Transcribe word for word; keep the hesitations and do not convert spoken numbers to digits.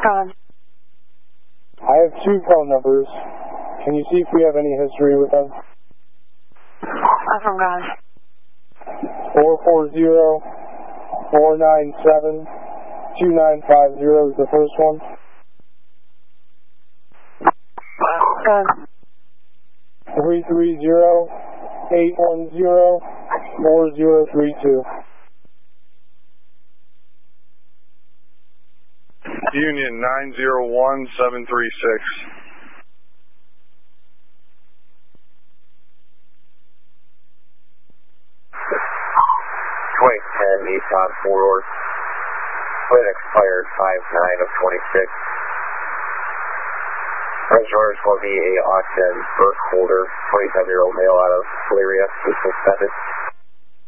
Gone. I have two phone numbers. Can you see if we have any history with them? I'm gone. four four zero, four nine seven, two nine five zero is the first one. Gone. three three zero, eight one zero, four zero three two. Union nine zero one seven three six. twenty ten Nissan four-door. Plate expired five nine of twenty-six. Reservoirs will be a Austin birth holder, twenty-seven year old male out of Valeria, who's suspended.